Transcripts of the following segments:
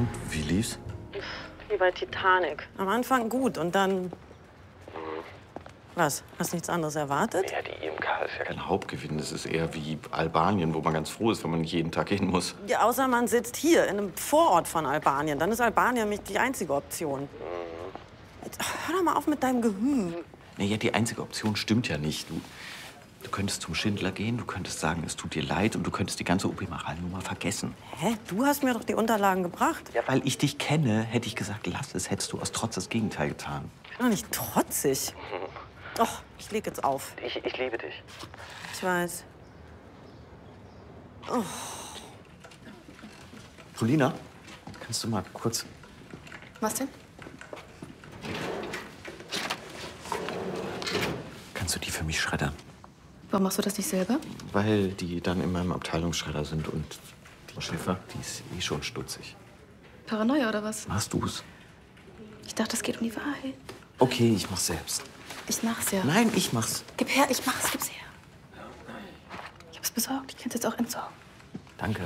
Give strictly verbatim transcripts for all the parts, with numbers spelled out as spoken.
Und wie lief's? Wie bei Titanic. Am Anfang gut und dann... Mhm. Was? Hast nichts anderes erwartet? Ja, die I M K ist ja kein Hauptgewinn. Das ist eher wie Albanien, wo man ganz froh ist, wenn man nicht jeden Tag hin muss. Ja, außer man sitzt hier, in einem Vorort von Albanien. Dann ist Albanien nicht die einzige Option. Mhm. Jetzt, hör doch mal auf mit deinem Gehüm. Naja, die einzige Option stimmt ja nicht. Du, du könntest zum Schindler gehen, du könntest sagen, es tut dir leid und du könntest die ganze O P-Maral-Nummer vergessen. Hä? Du hast mir doch die Unterlagen gebracht. Ja, weil ich dich kenne, hätte ich gesagt, lass es. Hättest du aus Trotz das Gegenteil getan. Ich bin doch nicht trotzig. Doch, ich leg jetzt auf. Ich, ich liebe dich. Ich weiß. Oh. Polina, kannst du mal kurz... Was denn? Kannst du die für mich schreddern? Warum machst du das nicht selber? Weil die dann in meinem Abteilungsschredder sind und die Schiffer, die ist eh schon stutzig. Paranoia oder was? Machst du's? Ich dachte, es geht um die Wahrheit. Okay, ich mach's selbst. Ich mach's ja. Nein, ich mach's. Gib her, ich mach's, gib's her. Ich hab's besorgt, ich kann's jetzt auch entsorgen. Danke.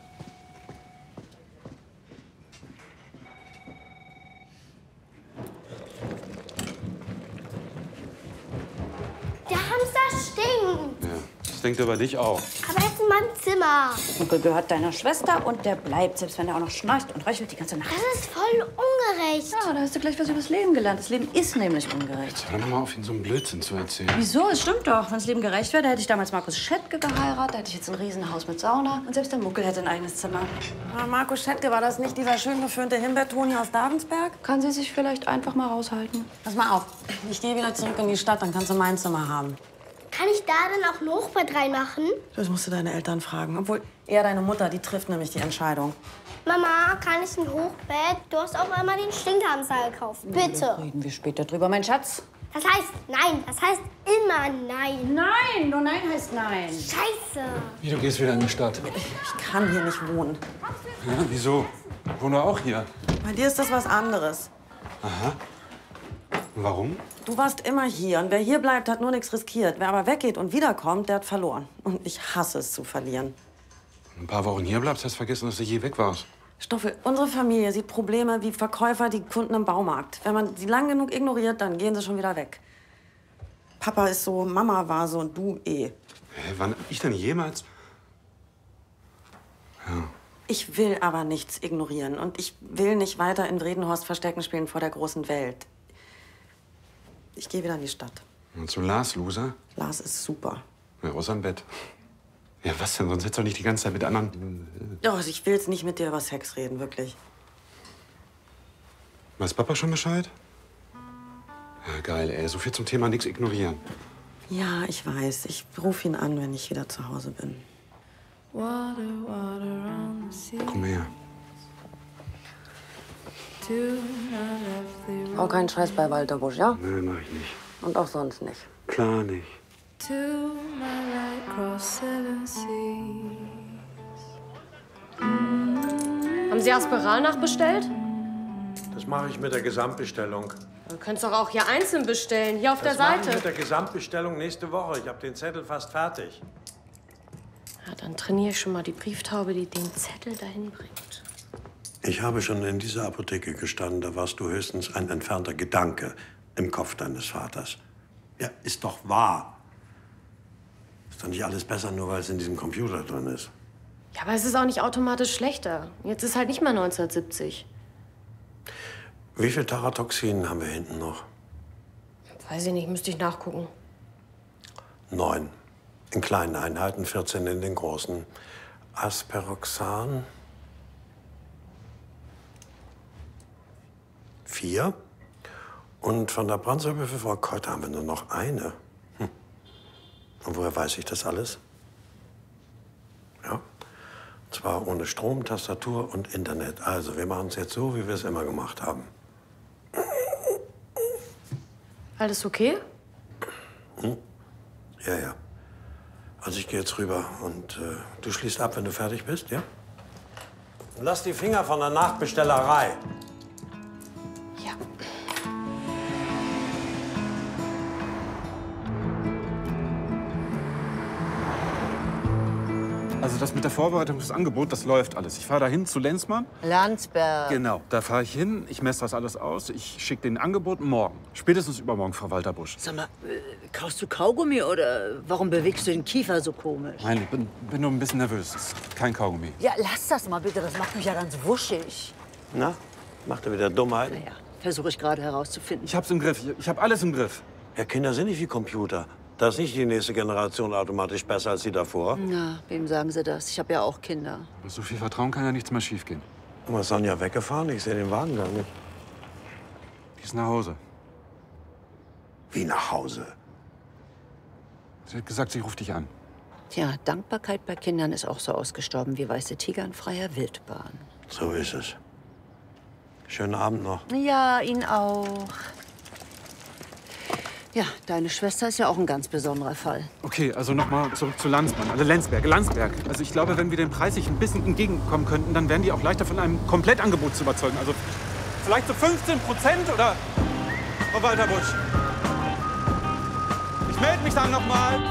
Der Hamster stinkt. Ja, das stinkt über dich auch. Aber er ist in meinem Zimmer. Onkel gehört deiner Schwester und der bleibt, selbst wenn er auch noch schnarcht und röchelt die ganze Nacht. Das ist voll ungerecht. Ja, da hast du gleich was übers Leben gelernt. Das Leben ist nämlich ungerecht. Hör doch mal auf, ihn so einen Blödsinn zu erzählen. Wieso? Es stimmt doch. Wenn das Leben gerecht wäre, hätte ich damals Markus Schettke geheiratet, hätte ich jetzt ein Riesenhaus mit Sauna und selbst der Muckel hätte ein eigenes Zimmer. Aber Markus Schettke, war das nicht dieser schön geföhnte Himbeertoni aus Davensberg? Kann sie sich vielleicht einfach mal raushalten? Pass mal auf, ich gehe wieder zurück in die Stadt, dann kannst du mein Zimmer haben. Kann ich da dann auch ein Hochbett reinmachen? Das musst du deine Eltern fragen. Obwohl, eher deine Mutter, die trifft nämlich die Entscheidung. Mama, kann ich ein Hochbett? Du hast auch einmal den Stinkhamster gekauft. Bitte. Reden wir später drüber, mein Schatz. Das heißt nein. Das heißt immer nein. Nein, nur nein heißt nein. Scheiße. Wie, du gehst wieder in die Stadt? Ich kann hier nicht wohnen. Ja, wieso? Ich wohne auch hier. Bei dir ist das was anderes. Aha. Und warum? Du warst immer hier und wer hier bleibt, hat nur nichts riskiert. Wer aber weggeht und wiederkommt, der hat verloren. Und ich hasse es zu verlieren. Ein paar Wochen hier bleibst, hast vergessen, dass du je weg warst. Stoffel, unsere Familie sieht Probleme wie Verkäufer die Kunden im Baumarkt. Wenn man sie lang genug ignoriert, dann gehen sie schon wieder weg. Papa ist so, Mama war so und du eh. Hä, wann hab ich denn jemals? Ja. Ich will aber nichts ignorieren und ich will nicht weiter in Bredenhorst Verstecken spielen vor der großen Welt. Ich gehe wieder in die Stadt. Und zu Lars, Loser? Lars ist super. Ja, außer im Bett. Ja, was denn? Sonst hättest du doch nicht die ganze Zeit mit anderen... Doch, also ich will jetzt nicht mit dir über Sex reden, wirklich. Weiß Papa schon Bescheid? Ja, geil, ey. So viel zum Thema nichts ignorieren. Ja, ich weiß. Ich rufe ihn an, wenn ich wieder zu Hause bin. Komm her. Auch keinen Scheiß bei Walter Busch, ja? Nein, mach ich nicht. Und auch sonst nicht. Klar nicht. Haben Sie Asperal nachbestellt? Das mache ich mit der Gesamtbestellung. Du könntest doch auch hier einzeln bestellen, hier auf Das der mache ich Seite. mit der Gesamtbestellung nächste Woche. Ich habe den Zettel fast fertig. Ja, dann trainiere ich schon mal die Brieftaube, die den Zettel dahin bringt. Ich habe schon in dieser Apotheke gestanden. Da warst du höchstens ein entfernter Gedanke im Kopf deines Vaters. Ja, ist doch wahr. Ist doch nicht alles besser, nur weil es in diesem Computer drin ist. Ja, aber es ist auch nicht automatisch schlechter. Jetzt ist halt nicht mehr neunzehnhundertsiebzig. Wie viel Taratoxin haben wir hinten noch? Weiß ich nicht, müsste ich nachgucken. Neun. In kleinen Einheiten, vierzehn in den großen. Asperoxan. Vier. Und von der Brandsäure für Frau Kräuter haben wir nur noch eine. Hm. Und woher weiß ich das alles? Ja. Und zwar ohne Strom, Tastatur und Internet. Also, wir machen es jetzt so, wie wir es immer gemacht haben. Alles okay? Hm? Ja, ja. Also ich gehe jetzt rüber und äh, du schließt ab, wenn du fertig bist, ja? Und lass die Finger von der Nachbestellerei. Ja. Also das mit der Vorbereitung des Angebots, das läuft alles. Ich fahre dahin zu Lenzmann. Landsberg. Genau, da fahre ich hin, ich messe das alles aus, ich schicke den Angebot morgen. Spätestens übermorgen, Frau Walter-Busch. Sag mal, äh, kaufst du Kaugummi oder warum bewegst du den Kiefer so komisch? Nein, ich bin, bin nur ein bisschen nervös. Das ist kein Kaugummi. Ja, lass das mal bitte, das macht mich ja ganz wuschig. Na, macht er wieder Dummheiten? Naja, versuche ich gerade herauszufinden. Ich hab's im Griff, ich, ich hab alles im Griff. Ja, Kinder sind nicht wie Computer. Da ist nicht die nächste Generation automatisch besser als die davor. Na, wem sagen Sie das? Ich habe ja auch Kinder. Mit so viel Vertrauen kann ja nichts mehr schiefgehen. Aber ist Sonja weggefahren? Ich sehe den Wagen gar nicht. Die ist nach Hause. Wie nach Hause? Sie hat gesagt, sie ruft dich an. Tja, Dankbarkeit bei Kindern ist auch so ausgestorben wie weiße Tiger in freier Wildbahn. So ist es. Schönen Abend noch. Ja, Ihnen auch. Ja, deine Schwester ist ja auch ein ganz besonderer Fall. Okay, also nochmal zurück zu Landsmann, also Lenzberg, Landsberg. Also ich glaube, wenn wir den Preis sich ein bisschen entgegenkommen könnten, dann wären die auch leichter von einem Komplettangebot zu überzeugen. Also vielleicht so fünfzehn Prozent oder... Frau Walter-Busch. Ich melde mich dann nochmal.